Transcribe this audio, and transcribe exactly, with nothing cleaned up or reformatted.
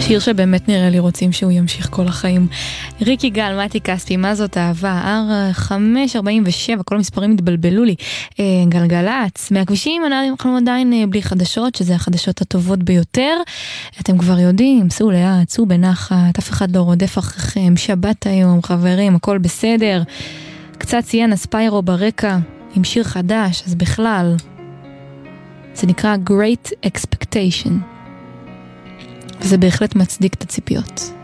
שיר שבאמת נראה לי רוצים שהוא ימשיך כל החיים. ריקי גל, מתי כספי, מה זאת אהבה? אר חמש ארבעים ושבע, כל המספרים התבלבלו לי. גלגלץ, מהכבישים אנחנו עדיין בלי חדשות, שזה החדשות הטובות ביותר. אתם כבר יודעים, סעו לאט, סעו בנחת, אף אחד לא רודף אחריכם, שבת היום, חברים, הכל בסדר. קצת ציין הספיירו ברקע, עם שיר חדש, אז בכלל, זה נקרא Great Expectation. וזה בהחלט מצדיק את הציפיות.